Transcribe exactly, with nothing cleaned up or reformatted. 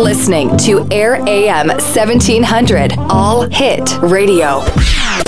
listening to Air A M seventeen hundred All Hit Radio.